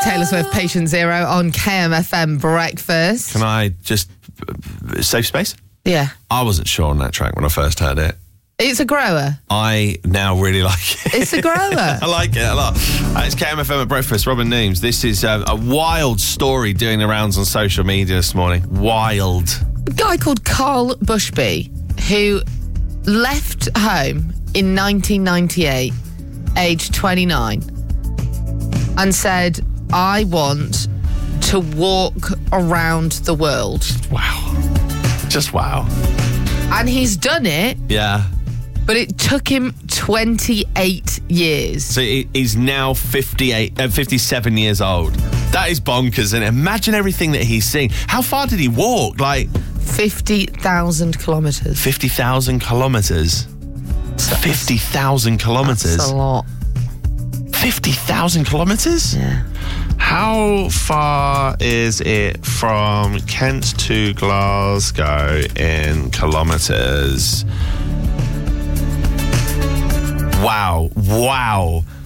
Taylor Swift, Patient Zero on KMFM Breakfast. Can I just... safe space? Yeah. I wasn't sure on that track when I first heard it. It's a grower. I now really like it. It's a grower. I like it a lot. It's KMFM at Breakfast. Robin Neems. This is a wild story doing the rounds on social media this morning. Wild. A guy called Carl Bushby, who left home in 1998, aged 29, and said, I want to walk around the world. Wow. Just wow. And he's done it. Yeah. But it took him 28 years. So he's now 57 years old. That is bonkers. And imagine everything that he's seen. How far did he walk? Like 50,000 kilometres. 50,000 kilometres. 50,000 kilometres. That's a lot. 50,000 kilometres? Yeah. How far is it from Kent to Glasgow in kilometres? Wow.